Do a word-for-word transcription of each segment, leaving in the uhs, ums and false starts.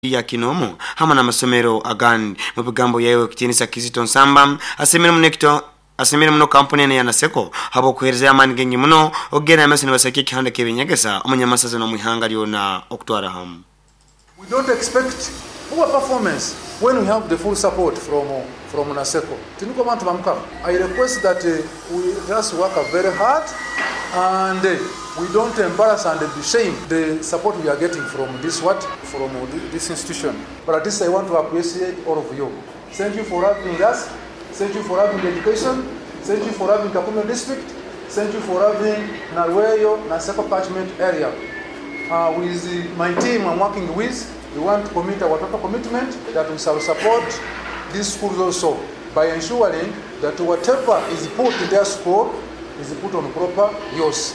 ya Kinomo hamwe n'amasomero agandi mu bigambo yawe kitinisa Kizito Nsamba asemera munekito asemera muno kampuni ne yanaseko habo kuhereza yamani gengi muno ogera amasino basaki kihanda kebinyegesa umunyamasaza no muhanga liona okutwara hamu. We don't expect poor performance when we have the full support from from Naseko. Tinuko bantu bamka. I request that uh, we just work very hard and uh, we don't embarrass and shame the support we are getting from this what from this institution. But at least I want to appreciate all of you. Thank you for having us. Thank you for having the education. Thank you for having Kapume district. Thank you for having Narweyo Naseko catchment area. Uh, with my team I'm working with, we want to commit our total commitment that we shall support these schools also by ensuring that whatever is put in their school is put on proper use.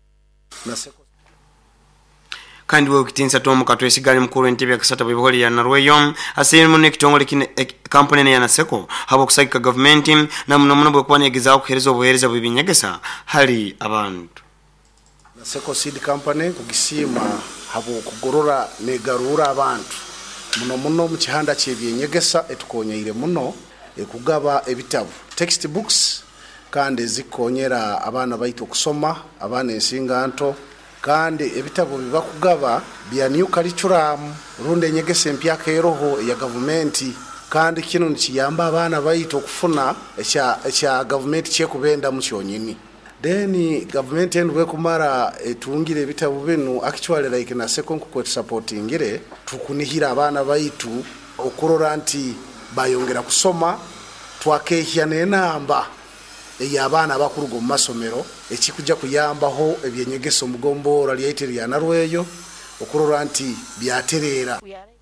Kandi we kitinsa tomu katwesigani mkuru ntebe kasata biboli ya Narweyo asiri mune kitongole kine kampuni ya Naseko habo kusaka government na muno muno bwe kwani yagizaho kuhereza obuhereza bubinyegesa hali abantu. Naseko Seed Company kugisima habo kugorora negarura abantu muno muno mu kihanda kyebyenyegesa etukonyeire muno ekugaba ebitabo textbooks kandi zikonyera abana baito kusoma abana ensinga nto kandi ebitabo bibakugaba bya new curriculum runde nyegese empyaka eroho ya government kandi kino nkiyamba abana baito kufuna ekya ekya government kyekubenda mu kyonyini. Then government and we kumara etungire bitabo binu actually like Naseko ku supporting ire tukunihira abana baitu okurora nti bayongera kusoma twakehya nenamba eyabana bakurugo mu masomero ekikuja kuyambaho ebyenyegeso mugombo lyaitiri ya Narweyo okurora nti byaterera.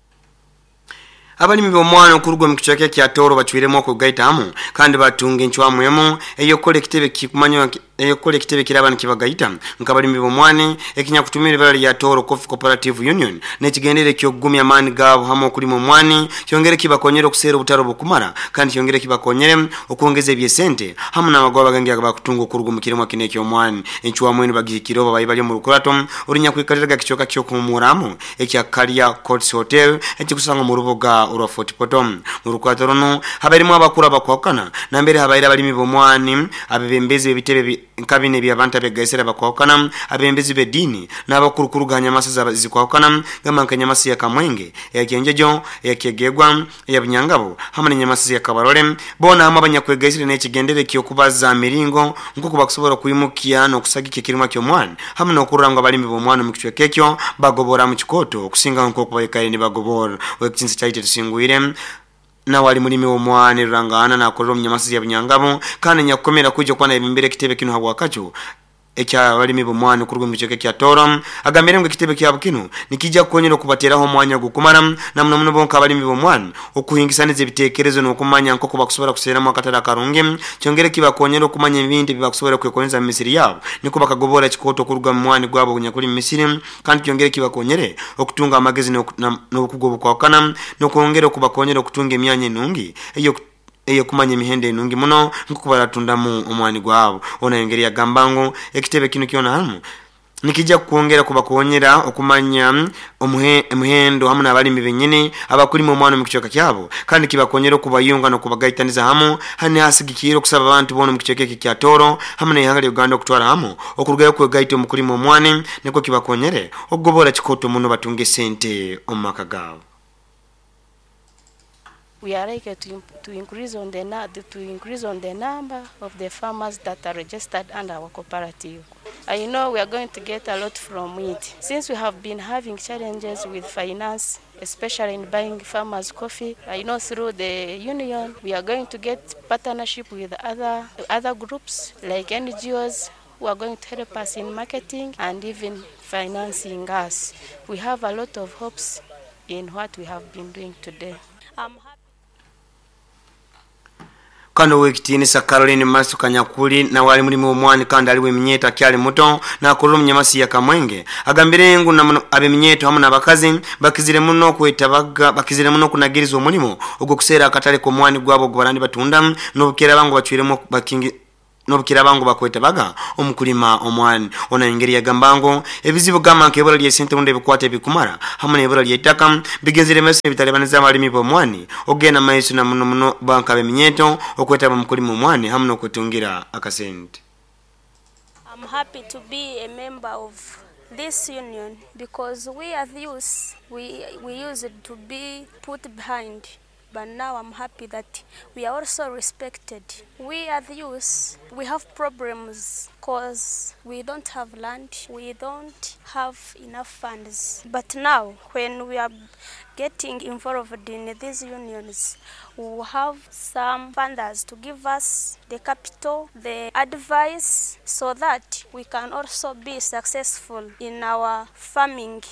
Abali mibomwana okurugo mu kichwa kya Toro bachwiremo ko gaitamu kandi batunga enchwamwemo eyo collective kikumanywa eyo collective kirabana kibagaita nkabali mibomwane ekinya kutumira bala ya Toro Coffee Cooperative Union ne kigendere kyo gumya mani gabo hamo kuli mu mwani kyongere kibakonyera okusera obutaro bukumara kandi kyongere kibakonyere okuongeza ebyesente hamu na bagwa bagangi abakutunga okurugo mu kirimo kinekyo mwani enchwamwene bagikiro bayi bali mu rukurato urinya kwikalira kichoka kyo kumuramu ekya Kalia Courts Hotel ekikusanga mu ruboga ura Fort Potom mu rukurato runo habarimo abakura bakwakana na mbere habayira bali mibomwani abebembezi ebitebe nkabine by'abantu abegaisera bakwakana abembezi bedini n'abakurukuru nyamasa zikwakana gamanka nyamasi ya Kamwenge ya Kenjejo ya Kegegwa ya Bunyangabo hamwe nyamasi ya Kabarore bona hama abanyakwegaisira n'ekigendere kyo kubaza miringo nkuko bakusobora kuyimukiya no kusagike kirimo kyo mwana hamwe no kurangwa bali mibomwana mu kichwe kekyo bagobora mu kikoto okusinga nko kubayikaye ni bagobora wekinsi chaite tusingwire na wali mulimi omwane rangana na kororo mnyamasi ya Bunyangabo kandi nyakomera kujo kwana ibimbere kitebe kino hawa kacho ekya wali mibomwane kurugo micheke kya Toro agambere ngo kitebe kya bukino nikija konyero kubateraho mwanya gukumara na muno muno bonka bali mibomwane okuhingisanize bitekerezo no kumanya nko kubakusobora kusera mu katara karunge cyongere kiba konyero kumanya ibindi bibakusobora kwekoneza mu Misiri yabo niko bakagobora kikoto kuruga mwani gwabo kunyakuri mu Misiri kandi cyongere kiba konyere okutunga amagezi no no kugobokana no kongera kubakonyera okutunga emyanya nungi eyo eyo kumanya mihende nungi muno nkuko baratunda mu omwani gwabo ona yongeri ya gambango ekitebe kino kiona hamu nikija kuongera kubakonyera okumanya omuhe emuhendo hamwe nabali mibenyene abakuri mu mwana mu kichoka kyabo kandi kibakonyera kubayunga no kubagaitaniza hamu hani hasigikiro kusaba abantu bono mu kichoka kya Toro hamwe n'ihanga Uganda okutwara hamu okurugayo kwegaito mukuri mu mwane niko kibakonyere ogobora kikoto muno batunge sente omaka gabo. We are eager to, to increase on the to increase on the number of the farmers that are registered under our cooperative. I know we are going to get a lot from it. Since we have been having challenges with finance, especially in buying farmers' coffee, I know through the union we are going to get partnership with other other groups like N G Os who are going to help us in marketing and even financing us. We have a lot of hopes in what we have been doing today. Um, Kando wekitini sa Caroline Masu Kanyakuli na wali mulimi omwani kandi aliwe minyeta kyali muto na kulum nyamasi ya Kamwenge agambirengu na abe minyeto hamwe nabakazi bakizire muno kwetabaga bakizire muno kunagiriza omulimo ubwo kusera akatale ko mwani gwabo gwarandi batunda no bukera bango bachwiremo bakingi nobukira bango bakweta baga omukulima omwani ona ingeri yagambango ebizibu gama nkebora lye sente munde bikwate bikumara hamwe nebora lye taka bigenzere meso bitalebaniza abalimi bomwani ogena maiso na muno muno banka beminyeto okweta omukulima omwani hamwe nokutungira akasente. I'm happy to be a member of this union because we as youth we we used to be put behind, but now I'm happy that we are also respected. We as youth, we have problems because we don't have land, we don't have enough funds. But now, when we are getting involved in these unions, we will have some funders to give us the capital, the advice, so that we can also be successful in our farming.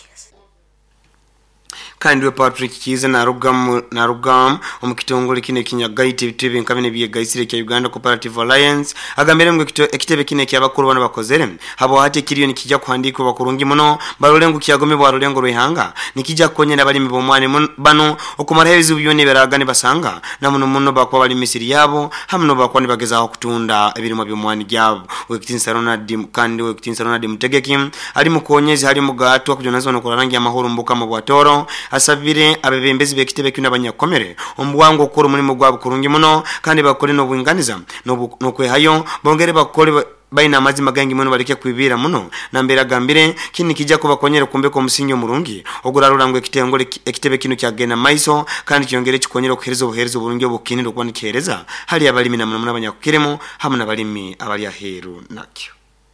Kandi we Patrick Kiza na rugam na rugam omukitongole kine kinyagaite bitebe nkabene biye gaisire kya Uganda Cooperative Alliance agambere ngo ekitebe kine kya bakuru bana bakozere habo hate kiriyo nikijja kwandika bakurungi muno barolengo kyagome barolengo ruhanga nikijja konyera bali mibomwane bano okumara hebizu byone beragane basanga na muno muno bakwa bali misiri yabo hamno bakwa nibageza okutunda ebirimo byomwani gyabo wekitinsa Ronald kandi wekitinsa Ronald Mutegeki ali mukonyezi ali mugato kujonazo no kurangi amahoro mbuka mu bwatoro asabire abebembezi bekitebe kino abanyakomere ombwango okuru mulimo gwabo kurungi muno kandi bakole no bwinganiza no kwehayo bongere bakole baina amazi magangi muno balike kwibira muno nambera gambire kini kijja kuba konyere kumbe ko musinyo murungi ogurarura ngo ekitengole ekitebe kino kyagena maiso kandi kyongere kikonyere okuhereza obuhereza burungi obukiniro kwani kereza hali abalimi na muno abanyakukiremo hamwe nabalimi abali aheru nakyo.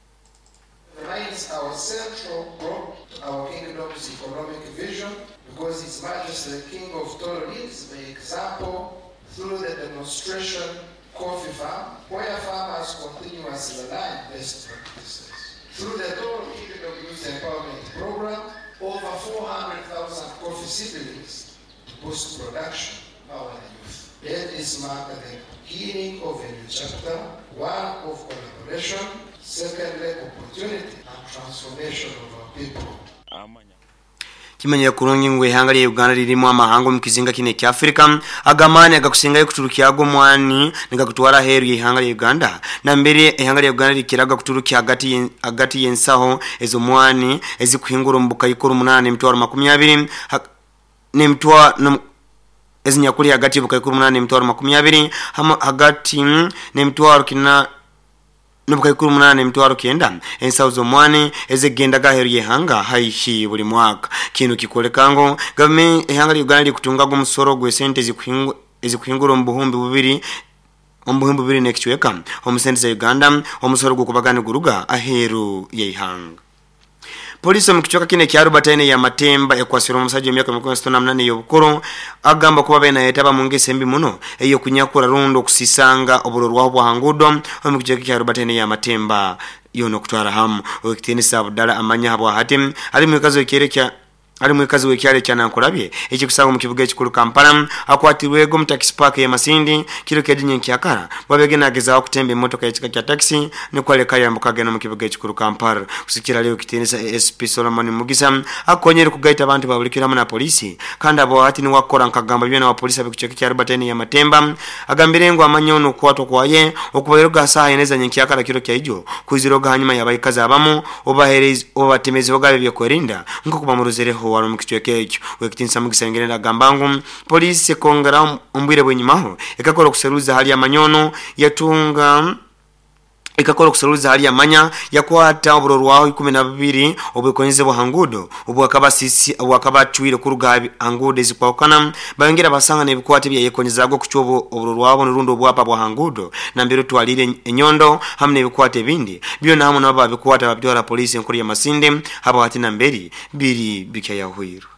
Our kingdom's economic vision, because His Majesty the King of Toro leads the example through the demonstration coffee farm, where farmers continuously learn best practices. Through the Toro Kingdom Youth Empowerment Program, over four hundred thousand coffee seedlings to boost production of our youth. Let this mark the beginning of a new chapter, one of collaboration, secondly, opportunity and transformation of our people. Kimenya kurungi ngwe hangari ya Uganda lirimo amahango mukizinga kine kya Afrika agamani agakusinga kuturukiya gomwani nigakutwara heru yihangari ya Uganda na mbere ihangari ya Uganda likiraga kuturukiya agati agati yensaho ezo mwani ezikuhingura mbuka ikuru munane mtwaro makumi abiri ne mtwa ezinyakuri agati buka ikuru munane mtwaro makumi abiri hagati ne mtwaro kina nubuka ikuru munane mtwaro kenda ensauzo mwane ezegenda gaheru yehanga haishi buli mwaka kintu kikolekango government ehanga Uganda kutunga go musoro gwe sente zikuhingu ezikuhingura mbuhumbi bubiri ombuhumbi bubiri nekichweka omusente za Uganda omusoro gwo kubagana guruga aheru yehanga. Polisi mkichoka kine kya Albert ya Matemba ekwasiro omusajja emyaka makumi sita na munane y'obukuru agamba kuba bena yetaba mungese mbi muno eyo kunyakura rundo kusisanga oburorwa bwa hangudo omkichoka kya Albert ya Matemba yono kutwara hamu okitene sabudala amanya habwa hatim ali mwekazo kyerekya ali mwekazi wekyale cyana nkolabye ekikusanga mu kibuga ekikuru Kampala akwatirwego mu taxi park ya Masindi kiro kedinye kyakara babegena ageza okutemba emotoka ekika kya taxi ne kwaleka yambukagena mu kibuga ekikuru Kampala kusikira leo kitenesa S P Solomon Mugisa akonyere kugaita abantu babulikira na polisi kandi abo hati ni wakora nkagamba byona wa polisi abikucheka kya Albert ya Matemba agambirengo amanyono kwato kwaye okubayeroga saa yeneza nyikyakara kiro kyayijo kuziroga hanyuma yabayikaza abamu obahereza obatemezi bogabe byo kwerinda nko kuba muruzereho waro mukichweke ekyo wekitinsa mugisengerera gambangu polisi kongera umbwire bwenyimaho ekakora kuseruza hali ya manyono yatunga ekakora kuseruza hali ya manya yakwata oburorwaho ikumi na babiri obukonyeze buhangudo obwakaba sisi obwakaba twire kurugabi angude zipaukana bayongera basanga nebikwate bya yekonyezago kuchobo oburorwaho nurundo obwapa buhangudo na mbiro twalire enyondo hamne bikwate bindi byo namwe nabo bikwata babyora polisi enkuri ya Masinde haba hati na mberi biri bikaya huiru.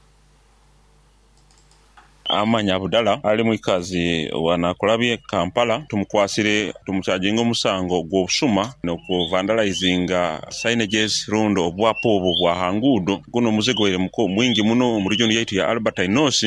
Amanya Abdala ali mwikazi wanakolabye Kampala tumukwasire tumuchajinga musango gwo busuma no vandalizinga signages rundo obwapo obwo bwa hangudo guno muzego ile muko mwingi muno mu region yaitu ya Albert Inosi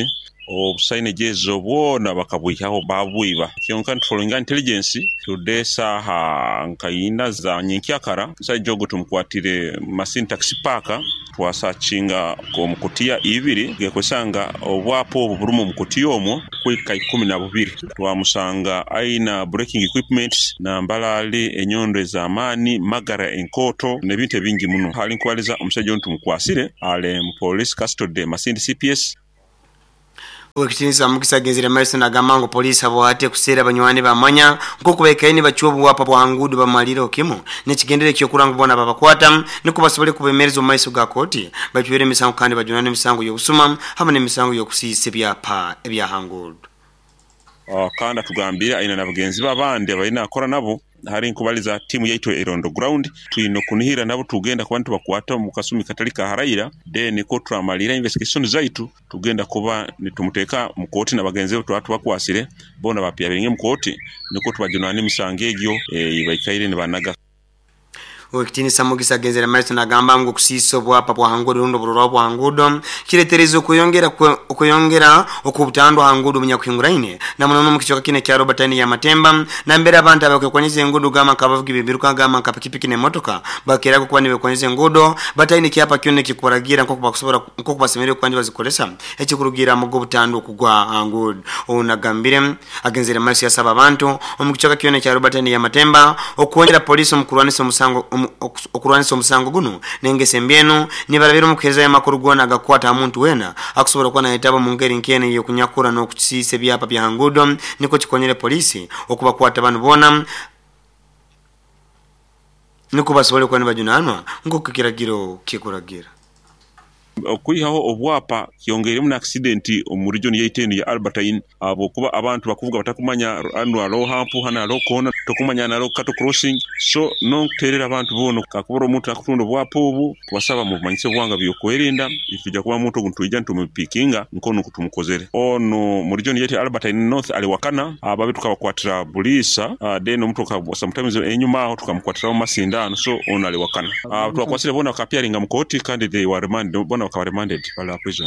obusaine ezo bwona bakabwihaho babwiba kyonka following intelligence today saha nkayina za nyenkyakara sajogo tumukwatire Masini taxi park twasachinga ko mukutiya ibiri gekwesanga obwapo oburumu mukutiya omwo kwika ikumi na bubiri twamusanga aina breaking equipment na mbalale enyondo za amani magara enkoto nebinte bingi muno hali nkwaliza omusajja ntumukwasire ale mu police custody Masindi C P S Ukitinisa mukisa genzire Mason na gamango polisi abo hate kusera banywani bamanya nko kubekaini bachuobu wapa bwangudu bamaliro kimo nekigendere kyo kuranga bona babakwata niko basobole kubemereza maiso ga koti bachwere misango kandi bajunane misango yo kusuma hamwe nemisango yo kusise byapa ebya hangudu uh, kanda tugambira aina na bagenzi babande abaina akora nabo hari nkubaliza timu yaitwa Erondo Ground tuino kunihira nabo tugenda kubantu bakwata mu kasumi katalika harayira then ko turamalira investigation zaitu tugenda kuba nitumuteka mu koti na bagenzi betu watu bakwasire bona bapya benge mu koti niko tubajunane misango egyo e, bayikaire ne banaga Wakitini samugisa genzera Mason agamba ngo kusiso bwapa bwa hangudu rundo bururo bwa hangudu kireterezo kuyongera kuyongera okubutandwa hangudu munyakwinguraine na munono mukichoka kine kya Robert ya Matemba na mbere abantu abakwekwanyize ngudu gama kabavugi bibiruka gama kapikipiki ne motoka bakera ko kwani bekwanyize ngudu bataini kyapa kyone kikuragira nko kubakusobora nko kubasemere kwandi bazikolesa ekikurugira mugo butandwa kugwa hangudu onagambire agenzera Mason yasaba abantu omukichoka kyone kya Robert ya Matemba okwongera polisi omukurwanisa musango okuranisa omusango guno nengese mbyeno nibarabira mukeza ya makuru gona agakwata amuntu wena akusobora kwa na etaba mungeri nkene yo kunyakura no kucise byapa bya hangudo niko kikonyere polisi okuba kwata banu bona niko basobole kwa nibajunanwa ngo kikiragiro kikuragira okuyihaho obwapa kyongeremu na accident mu region yaiteni ya Albertine abo kuba abantu bakuvuga batakumanya anu alo hampu hana alo kona tokumanya na alo kato crossing so no terera abantu bono kakuboro omuntu akutundo bwapo obu kubasaba mu manyise bwanga byokwerinda ikija kuba omuntu guntuija ntumupikinga nkono kutumukozere ono mu region yaiteni Albertine North ali wakana ababe tukabakwatira bulisa uh, then omuntu ka sometimes enyuma aho tukamkwatira mu masindano so ono ali wakana uh, tuwakwasire bona kapiaringa mu koti kandi they were remanded bona wakawa remanded by prison.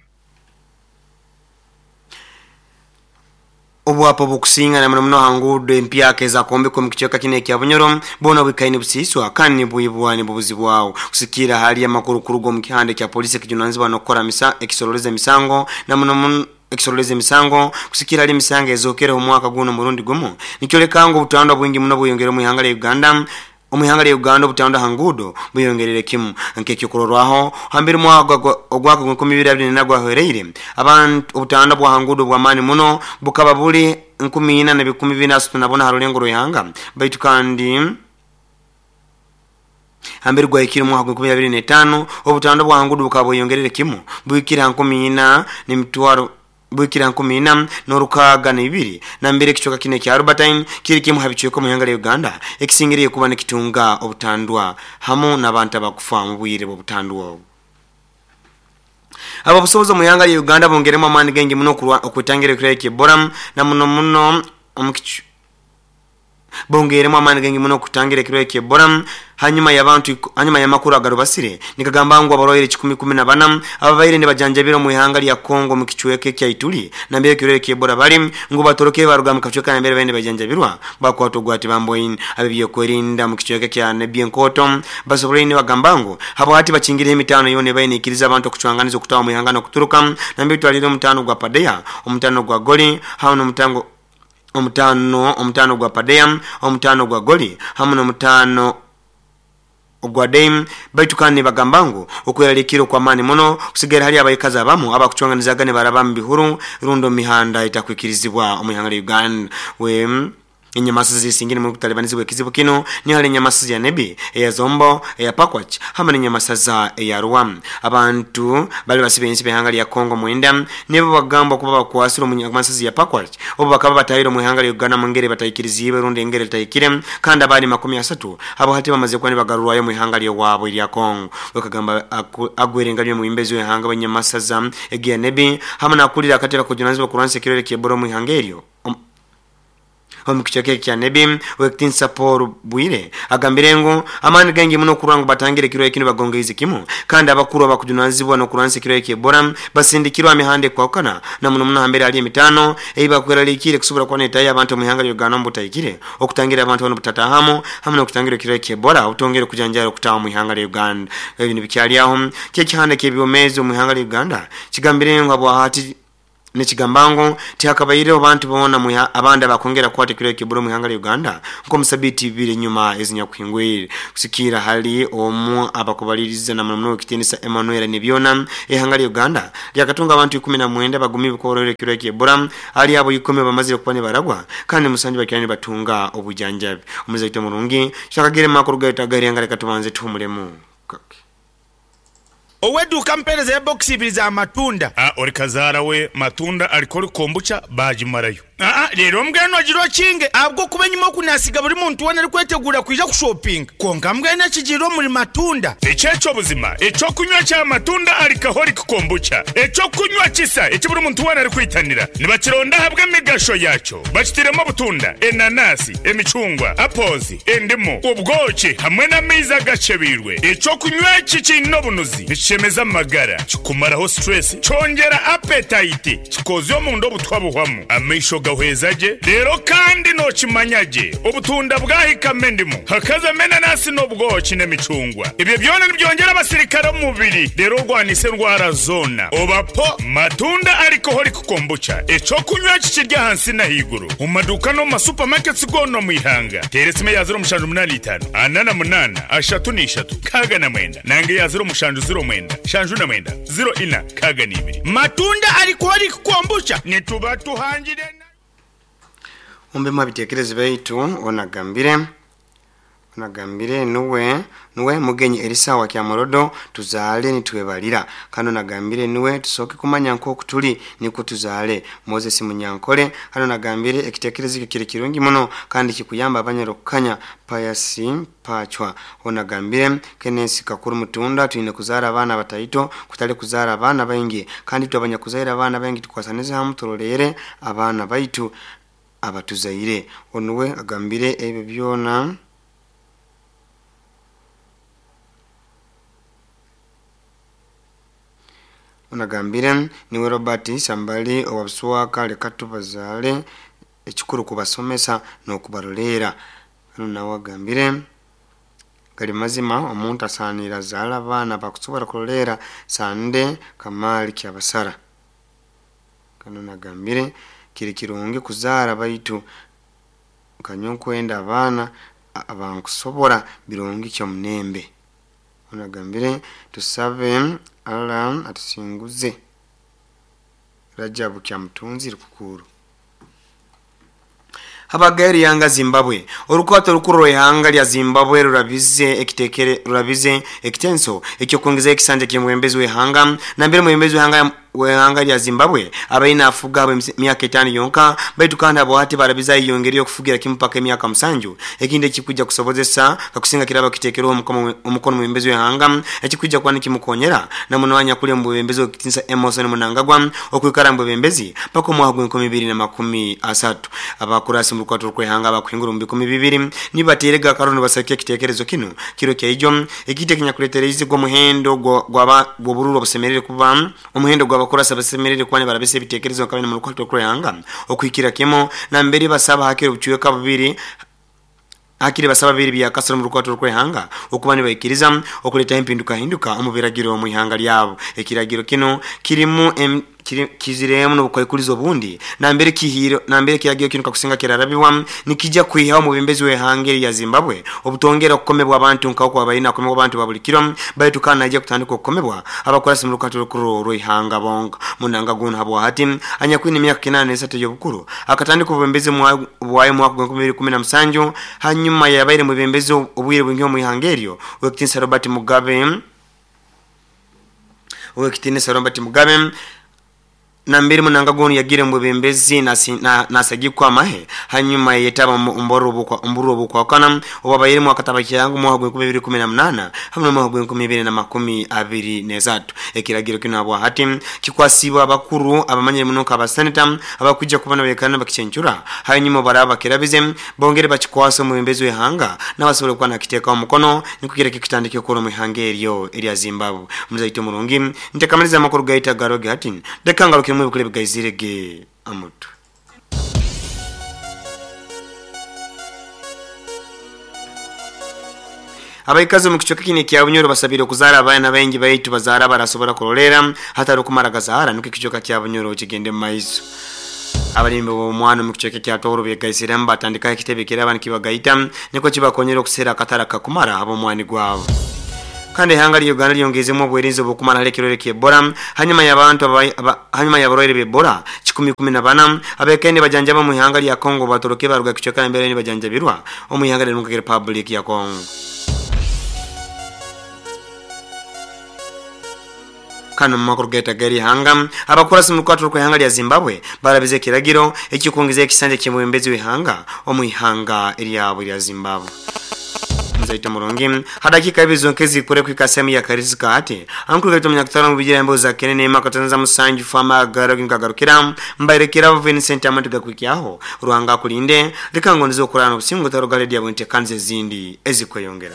Obwapo bukusinga na mno hangudu empyake za kombe ko mukichoka kine kya bunyoro bona bikaini busiswa kandi buyibwani bubuzi bwao kusikira hali ya makuru kurugo mukihande kya polisi kijunanzi banokora misa ekisololeza misango na mno ekisololeza misango kusikira ali misango ezokera mu mwaka guno murundi gomo nikyoleka butandwa bwingi muno buyongera mu ihanga lya Uganda omuyangale Uganda butanda hangudo buyongerere kimu nke kyokororwaho hambiri mwaga ogwako nkumi bibiri nagwa horeire abantu obutanda bwa hangudo bwa mani muno bukaba buli nkumi ina na bikumi binasatu nabona harulengo royanga baitu kandi hambiri gwa ikiri mwaga nkumi bibiri na tano obutanda bwa hangudo bukaba buyongerere kimu buyikira nkumi ina ni mitwaro bukira nkumi ina norukaga na ibiri na mbere kichoka kine kya Albertine kiri kimu habicheko mu yangale Uganda ekisingiriye kuba nikitunga obutandwa hamo nabantu bakufa mu buyire bobutandwa aba busobozo mu yangale Uganda bongeremo amani genge muno okutangire kureke boram na muno muno omukichu bongeremo amani genge muno kutangire kureke boram hanyuma y'abantu hanyuma ya makuru agarubasire nikagamba ngo abaroyere kumi kumi na bana ababayire ndibajanjabiro mu ihanga lya Kongo mu kichweke kya Ituri na mbere kireke bora bari ngo batoroke baruga mu kachoka na mbere bende bajanjabirwa bakwato gwati bamboyin abibiyo kwerinda mu kichweke kya Nebyenkoto basobolini bagamba ngo habo hati bachingire emitano yone bayine ikiriza abantu kuchwanganiza kutawa mu ihanga no kuturuka na mbere twalire mutano gwa Padea omutano gwa Goli hawo mutano omutano omutano gwa Padea omutano gwa Goli hawo mutano ogwadem baitukani bagambango okwerekiro kwa mani muno kusigera hali abayikaza abamu abakuchwanganizaga ne barabambi huru rundo mihanda itakwikirizibwa omuyanga Uganda we inyamasi zisingine mu kutalibanizi we kizibu kino ni hali inyamasi ya Nebi eya Zombo eya Pakwach hama ni inyamasi za eya Ruam abantu bali basibe insibe hanga ya Kongo mwenda nibo bagamba kuba bakwasiro mu inyamasi ya Pakwach obo bakaba batayiro mu hanga ya Uganda mungere batayikirizibe rundo engere tayikire kandi abali makumi asatu abo hati bamaze kwani bagarurwa yo mu hanga ya wabo ya Kongo bakagamba agwerenganye mu imbezi yo hanga banyamasi za eya Nebi hama nakulira katera kujunanzi bakuranse kirere kiboro mu hanga eryo omukichake kya nebi wekitin support bwire agambirengo amani gangi muno kurango batangire kiro ekino bagongeize kimu kandi abakuru abakujunanzibwa no kuranse kiro ekebora basindikirwa mihande kwa kana na muno muno hambere ali mitano eiba kweralikire kusubira kwa neta y'abantu muhanga Uganda mbutayikire okutangira abantu bano butatahamo hamwe no kutangira kiro ekebora utongere kujanjara okutaha muhanga Uganda ebintu bikyali aho kye kihande kebyomezo muhanga Uganda kigambirengo abo hati nechigambango tihakabayire abantu bona muya abanda bakongera kwate kire kiburo muhanga Uganda nko musabiti bire nyuma ezinya kwingwire kusikira hali omu abakubaliriza na muno kitinisa Emmanuel nibyona ehanga Uganda lyakatunga abantu kumi na mwenda bagumi bikorere kire kibura ali abo ikome bamazire kupane baragwa kandi musanji bakirani batunga obujanjabi umuzayite murungi shakagire makuru gaita gari yanga katubanze tumulemu kake Owedu kampereza ya boxi ibiri za matunda. Ah, orikazara we matunda alikori kombucha baji marayo. Ah, ah, lero mbweno jiro chinge. Abwo kuba nyuma kunasiga buri muntu wana ari kwetegura kwija ku shopping. Konga mbwene kijiro muri matunda. Echecho buzima, echo kunywa cha matunda alikahori kombucha. Echo kunywa kisa, echo buri muntu wana ari kwitanira. Nibakironda habwe migasho yacho. Bachitiremo butunda, enanasi, emicungwa, apozi, endimo, ubwoki hamwe na miza gacebirwe. Echo kunywa iki no bunuzi. Chemeza magara chikumaraho stress chongera appetite chikozyo mu ndo butwabuhwamu amisho gahwezaje rero kandi no chimanyaje obutunda bwahika mendimo hakaza mena nasi no bwoki n'emicungwa ibyo byone nibyongera abasirikare mu mubiri rero rwanise ndwara zona obapo matunda ariko hori kukombucha echo kunywa kikirya hansi na higuru mu maduka no ma supermarkets gono mu ihanga teresime ya zero mushanju munani itanu anana munana ashatu ni ishatu kaga na mwenda nange ya zero mushanju zero mwenda shanju na mwenda zero ina kaga ni ibiri matunda ariko hori kukombucha nituba tuhangire umbe mabitekereze baitu onagambire onagambire nuwe nuwe mugenyi Elisa wa Kyamorodo tuzale nitwebalira kano nagambire nuwe tusoke kumanya nko kutuli niko tuzale Moses Munyankole kano nagambire ekitekereze kire kirungi muno kandi kikuyamba abanyero kanya payasi pachwa onagambire kenesi kakuru mutunda tuine kuzara abana batayito kutale kuzara abana baingi kandi tubanya kuzaira abana baingi tukwasaneze hamutolere abana baitu abatuzaire onuwe agambire ebe byona onagambire niwe Robert Sambali owabuswaka lekatubazale ekikuru kubasomesa n'okubalolera ano nawe agambire gali mazima omuntu asanira zala abana bakusobora kulolera sande kamali kyabasara kano nagambire kiri kirungi kuzara baitu kanyo kwenda abana abankusobora birungi kyo munembe onagambire tusabe alam atusinguze Rajabu kya mtunzi rukukuru Habagari yanga Zimbabwe urukwato rukuru yanga lya Zimbabwe rurabize ekitekere rurabize ekitenso ekyo kongeza ekisanje kimwembezi we hanga na mbere mwembezi we hanga wehanga lya Zimbabwe abaina afuga myaka itanu yonka baitu kandi abo hati barabiza yongeriyo kufugira kimpaka myaka musanju ekinde kikuja kusobozesa kakusinga kiraba kitekero umukono umukono mwembezi we hanga ekikuja kwani kimukonyera na munwanya kule mbwembezi okitinsa Emerson Munangagwa okwikara mbwembezi pako mwagwe nkomi bibiri na makumi asatu abakurasi murukwato rwehanga bakwingura mu bikumi bibiri nibaterega karono basake kitekerezo kino kiro kyejo ekitekenya kuletereza go muhendo gwaba gwobururo busemerere kuba umuhendo gwa kurasa basemerere kwani barabise bitekerezo kabene mu rukwato rwehanga okwikira kemo na mbere basaba hakire ubucyuye kabubiri akiri basaba biri bya kasoro mu rukwato rwehanga okubani bayikiriza okuleta impinduka hinduka umubiragiro mu ihanga lyabo ekiragiro kino kirimu kiziremu no bukwikulizo bundi na mbere kihiro na mbere kiragiro kino kakusinga kirarabiwa nikijya kwihaho mu bimbezi we hangeri ya Zimbabwe obutongera kukomebwa abantu nkako kwabayina komebwa abantu babulikiro baitu kana ajya kutandika kukomebwa abakora mu rukwato rukuru ihanga bonga munanga guna habo hati anya kwini myaka kinane esatu yo bukuru akatandika ubumbezi bwaye mu mwaka kumi na musanju hanyuma yabaire mu bimbezi obwire bw'inyo mu ihangerio wekitinsa Robert Mugabe wekitinsa Robert Mugabe na mbiri munanga gonu yagire mu bembezi na nasagikwa mahe hanyuma yetaba umboro bukwa umburo bukwa kana obabayire mu akatabaki yangu mu hagwe kubiri kumi na munana hamwe mu hagwe kubiri na makumi abiri nezatu ekiragiro kinabwa hati kikwasibwa abakuru abamanyire munuka abaseneta abakujja kubana bekana bakichenjura hanyuma baraba kirabize bongere bakikwasa mu bembezi wehanga nabasobole kwa nakiteka umukono nikugire kitandike ko mu hangeriyo eri ya Zimbabwe muzaito murungi ntekamaliza makuru gaita garoge hati dekanga lokimwe bukule bigayizirege amutu abaikaze mu kichoka kini kya bunyoro basabire kuzara abana bengi bayitu bazara barasobora korolera hatari kumaragazara nuko kichoka kya bunyoro kigende maizo abalimbe bo mwana mu kichoka kya toro begayizira mbatandika kitebe kirabana kibagayita niko kibakonyera kusera kataraka kumara abo mwani gwabo kandi hanga lyo Uganda lyongezemo bwerizo bukumana lekirore kebora hanyuma y'abantu hanyuma y'abarore bebora kikumi kumi na bana abekene bajanjaba mu hanga lya Kongo batoroke baruga kichoka imbere ni bajanjabirwa omu hanga lya Republic ya Kongo kana makuru geta gari hanga abakorasi mu kwatro ko hanga lya Zimbabwe barabize kiragiro ekikongeze ekisanje kimwembezi we hanga omu hanga eryabo lya Zimbabwe zaita murongi hadakika ibizo nkezi kure kwikasemi ya karizika ate ankuru gaito munyakutara mu bijira mbo za kenene makatanza musanju fama garaga ngagarukira mbayirekera Vincent amatiga kwikyaho ruhanga kulinde likango ndizo kurana busingo tarogale dia bonte kanze zindi ezikweyongera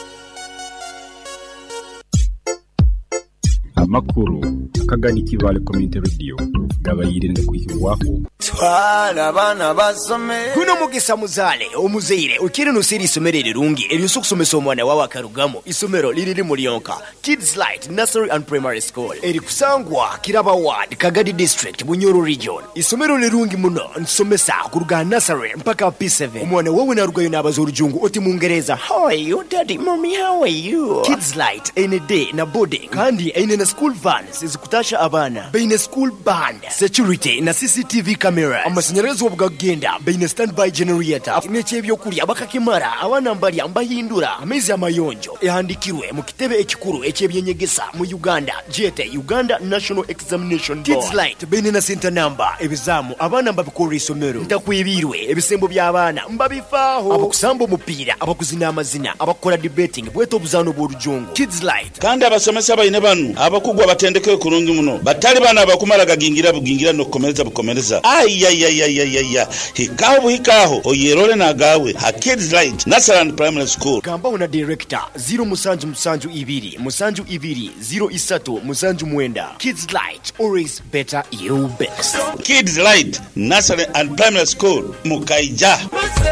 amakuru akagani kivale community radio gabayirinde kuyirwaho twala bana basome kuno mugisa muzale omuzeire ukiri nusiri isomerere rungi eriso kusomesa omwana wawe akarugamo isomero liriri muri yonka Kids Light Nursery and Primary School eri kusangwa Kiraba Ward Kagadi District Bunyoro Region isomero lirungi muno nsomesa kuruga nursery mpaka P seven omwana wawe narugayo nabazorujungu oti mungereza how are you daddy mommy how are you Kids Light ene day na boarding kandi ene na school vans zikutasha abana beine school band security na C C T V camera amashanyarazi obugagenda beine standby generator n'ekyebyo kuli abakakimara abana mbali ambahindura amezi amayonjo ehandikirwe mu kitebe ekikuru ekyebyenyegesa mu Uganda G T Uganda National Examination Board Kids Light beine na center number ebizamu abana mbabikora isomero ndakwibirwe ebisembo by'abana mbabifaho abakusamba umupira abakuzina amazina abakora debating bweto obuzano bw'orujungu Kids Light kandi abasomesa bayine banu abakugwa batendeke kurungi muno batali bana bakumara gagingira bugingira no komereza bukomereza ay ay ay ay ay ay hikaho hikaho oyerole na gawe ha Kids Light Nursery and Primary School kamba una director zero musanju musanju ibiri musanju ibiri zero isatu musanju mwenda Kids Light always better you best Kids Light Nursery and Primary School mukaija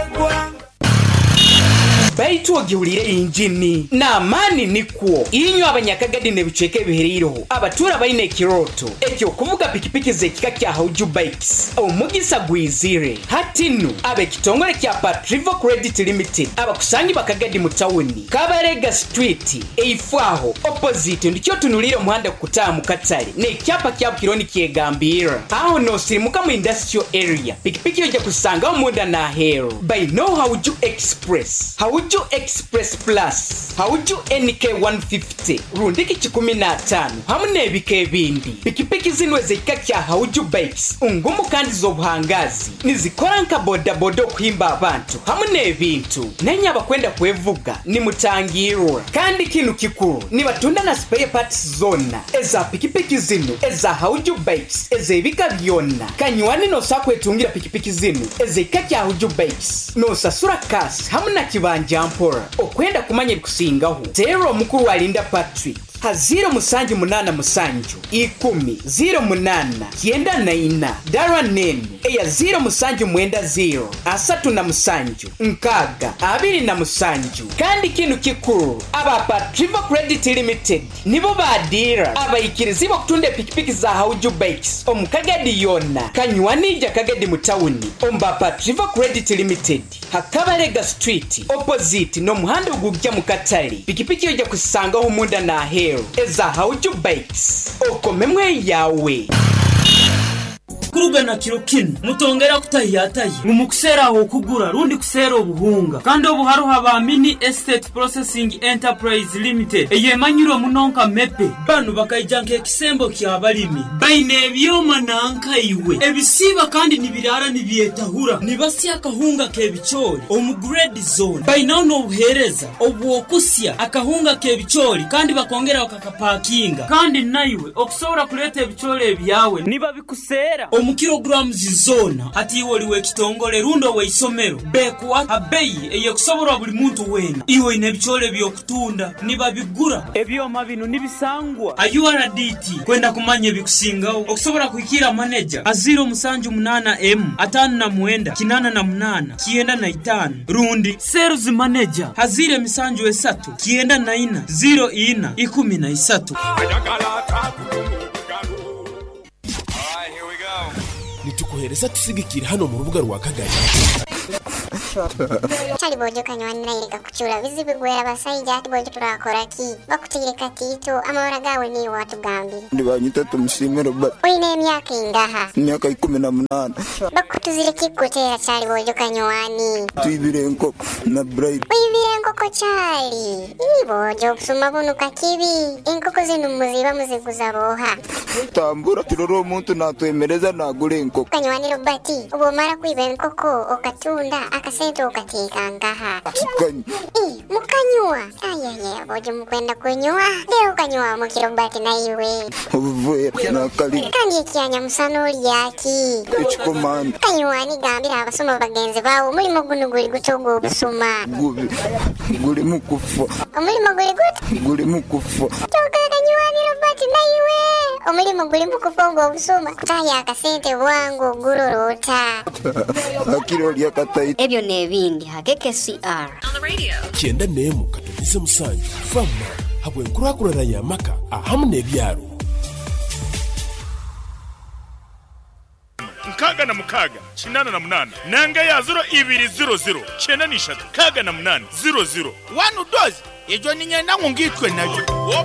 baitu ogihurire injini na mani nikwo inyo abanyakagadi ne biceke bihiriroho abatura bayine kiroto ekyo kuvuga pikipiki zekika kya Hauju Bikes omugisa gwizire hatinu abe kitongole kya Patrivo Credit Limited abakusanyi bakagadi mu town Kabarega Street eifwaho opposite ndikyo tunulire muhanda kutaa mu Katale ne kyapa kya kironi kyegambira aho no sirimuka mu industrial area pikipiki yoje kusanga omunda na hero by no Hauju Express Hauju Express Plus Hauju N K one fifty rundiki chikumi na tano hamune ebike bindi pikipiki zinwe zekika kya Hauju Bikes ungumu kandi zobuhangazi nizikora nka boda boda okuhimba abantu hamune ebintu nenya bakwenda kwevuga ni mutangirwa kandi kinu kikuru ni batunda na spare parts zona eza pikipiki zinu eza Hauju Bikes eza ebika byonna kanywani no sakwetungira pikipiki zinu ezekika kya Hauju Bikes no sasura kasi hamuna kibanja mpora okwenda kumanya bikusingaho zero mukuru wa Linda Patrick ha zero musanju munana musanju ikumi zero munana kienda na ina darwa nene eya zero musanju mwenda zero asatu na musanju nkaga abiri na musanju kandi kinu kikuru aba Patrivo Credit Limited nibo badira abayikirizi bakutunda pikipiki za Hauju Bikes omukagadi yona kanywanija kagadi mutawuni omba Patrivo Credit Limited Hakabarega Street opposite no muhanda gugya mu Katale pikipiki yoja kusanga ho munda na hero eza Hauju Bikes okomemwe yawe kuruga na kiro kino mutongera kutahiyataye umukusera aho kugura rundi kusera obuhunga kandi obuharuha ba Mini Estate Processing Enterprise Limited eyemanyiro munonka mepe banu bakayijanka ekisembo kyabalimi baine ebyoma nanka iwe ebisiba kandi nibirara nibyetahura nibasi akahunga kebichori omu grade zone bainono obuhereza obwokusya akahunga kebichori kandi bakongera bakakapakinga kandi naiwe okusobora kuleta ebichori ebyawe niba bikusera omu kilograms zona ati iwe liwe kitongole rundo we isomero bekuwa abeyi eyekusobora buli muntu wena iwe ine bichori byokutunda niba bigura ebyoma bino nibisangwa U R D T kwenda kumanye bikusingawo okusobora kuikira manager aziro musanju munana M atanu na muenda kinana na munana kienda na itanu rundi sales manager hazire misanju esatu kienda na ina zero ina ikumi na isatu. Nitukuhereza tusigikira hano mu rubuga rwa Kagari. Chali bojo kanywanira ireka kuchura bizibu gwera basayija ati bojo turakora ki bakutireka tito amahora gawe ni watu gambi ndibanyita tumushimira ba oine emyaka ingaha imyaka ikumi na munana bakutuzire kikutera chali bojo kanywani twibire nkoko na bride wibire nkoko chali ibojo kusuma bunu kakibi inkoko zinu muziba muziguza boha tambura turoro umuntu natwemereza nagure nkoko kanywani Robati ubo mara kwiba inkoko okatunda akasento ukatika ngaha Chikanyi Eh, mukanywa ayaya bojo mukwenda kunywa leo kanywa mukirobati na iwe uvuye nakali kandi ikyanya musanoli yaki echikomanda kanywa ni gambira abasoma bagenzi bawo muri mugunuguri gutogo obusuma gubi guri mukufa umurimo guri gute guri mukufa toka kanywa ni Robati na iwe umurimo guri mukufa ngo obusuma kutaya akasente bwangu gurorota akiro lya katai ebyo nebindi hakeke C R on the radio kienda nemu katubise musanju fama habwe nkurakurana yamaka ahamne byaro kaga na mukaga kinana na munana nanga ya zero ibiri zero zero cyenda nishatu kaga na munana zero zero one dozi ejo ninyenda ngungitwe nabyo